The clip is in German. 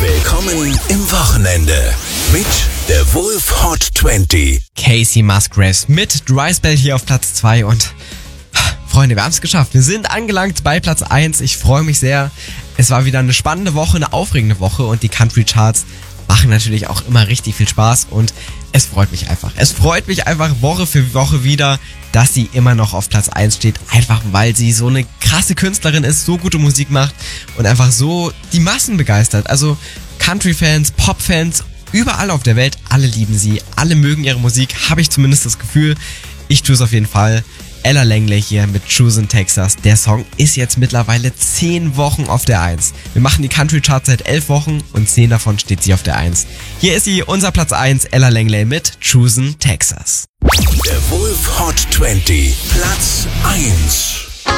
Willkommen im Wochenende mit der Wolf Hot 20. Casey Musgraves mit Dry Spell hier auf Platz 2 und Freunde, wir haben es geschafft. Wir sind angelangt bei Platz 1. Ich freue mich sehr. Es war wieder eine spannende Woche, eine aufregende Woche und die Country Charts machen natürlich auch immer richtig viel Spaß und es freut mich einfach. Es freut mich einfach Woche für Woche wieder, dass sie immer noch auf Platz 1 steht, einfach weil sie so eine krasse Künstlerin ist, so gute Musik macht und einfach so die Massen begeistert. Also Country-Fans, Pop-Fans, überall auf der Welt, alle lieben sie, alle mögen ihre Musik, habe ich zumindest das Gefühl. Ich tue es auf jeden Fall. Ella Langley hier mit Choosing Texas. Der Song ist jetzt mittlerweile 10 Wochen auf der 1. Wir machen die Country Charts seit 11 Wochen und 10 davon steht sie auf der 1. Hier ist sie, unser Platz 1, Ella Langley mit Choosing Texas. Der Wolf Hot 20, Platz 1.